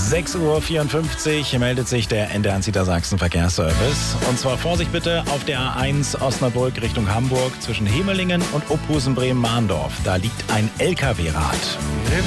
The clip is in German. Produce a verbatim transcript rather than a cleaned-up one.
sechs Uhr vierundfünfzig meldet sich der N D R Niedersachsen Verkehrsservice. Und zwar Vorsicht bitte auf der A eins Osnabrück Richtung Hamburg zwischen Hemelingen und Ophusen-Bremen-Mahndorf. Da liegt ein L K W-Rad.